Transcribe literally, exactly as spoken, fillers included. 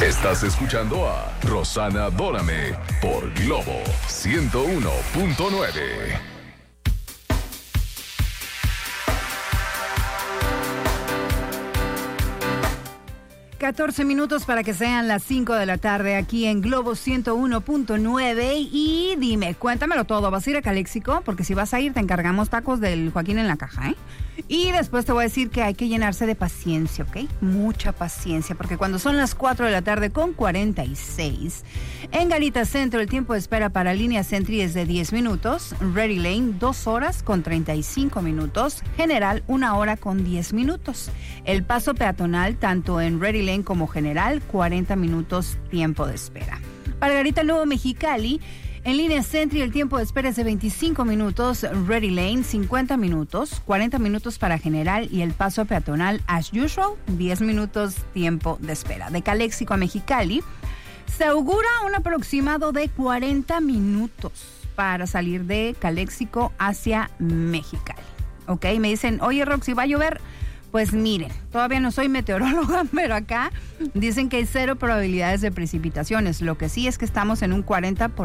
Estás escuchando a Rosana Dórame por Globo ciento uno punto nueve. catorce minutos para que sean las cinco de la tarde aquí en Globo ciento uno punto nueve. Y dime, cuéntamelo todo. ¿Vas a ir a Caléxico? Porque si vas a ir, te encargamos tacos del Joaquín en la caja, ¿eh? Y después te voy a decir que hay que llenarse de paciencia, ¿ok? Mucha paciencia, porque cuando son las cuatro de la tarde con cuarenta y seis, en Garita Centro el tiempo de espera para línea Sentry es de diez minutos, Ready Lane dos horas con treinta y cinco minutos, General una hora con diez minutos. El paso peatonal, tanto en Ready Lane como General, cuarenta minutos tiempo de espera. Para Garita Nuevo Mexicali, en línea Sentry el tiempo de espera es de veinticinco minutos, Ready Lane cincuenta minutos, cuarenta minutos para General y el paso peatonal as usual, diez minutos tiempo de espera. De Caléxico a Mexicali se augura un aproximado de cuarenta minutos para salir de Caléxico hacia Mexicali. Ok, me dicen, oye Roxy, ¿va a llover? Pues miren, todavía no soy meteoróloga, pero acá dicen que hay cero probabilidades de precipitaciones. Lo que sí es que estamos en un cuarenta por